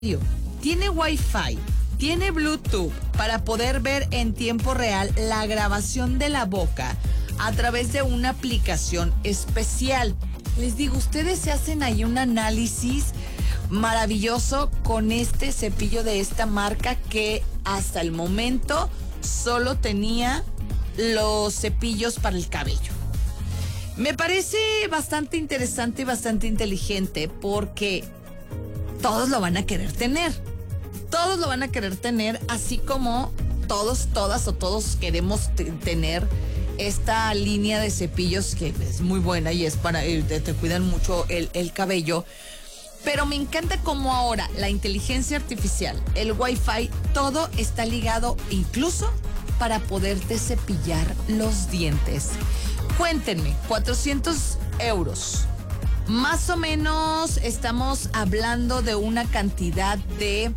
tiene Wi-Fi, tiene Bluetooth para poder ver en tiempo real la grabación de la boca a través de una aplicación especial. Les digo, ustedes se hacen ahí un análisis maravilloso con este cepillo de esta marca que hasta el momento solo tenía los cepillos para el cabello. Me parece bastante interesante y bastante inteligente porque todos lo van a querer tener. Todos lo van a querer tener, así como todos, todas o todos queremos tener esta línea de cepillos que es muy buena y es para, te cuidan mucho el cabello. Pero me encanta cómo ahora la inteligencia artificial, el Wi-Fi, todo está ligado incluso para poderte cepillar los dientes. Cuéntenme, 400 euros. Más o menos estamos hablando de una cantidad de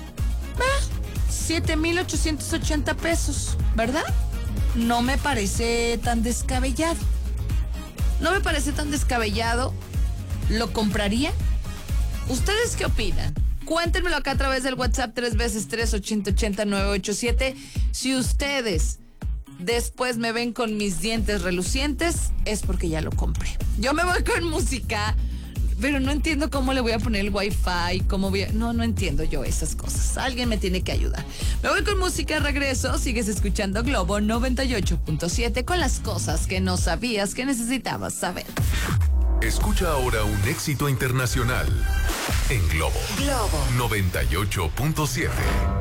7,880 pesos, ¿verdad? No me parece tan descabellado. No me parece tan descabellado. ¿Lo compraría? ¿Ustedes qué opinan? Cuéntenmelo acá a través del WhatsApp 3x3 Si ustedes después me ven con mis dientes relucientes, es porque ya lo compré. Yo me voy con música, pero no entiendo cómo le voy a poner el Wi-Fi, no entiendo yo esas cosas. Alguien me tiene que ayudar. Me voy con música, regreso. Sigues escuchando Globo 98.7 con las cosas que no sabías que necesitabas saber. Escucha ahora un éxito internacional en Globo 98.7.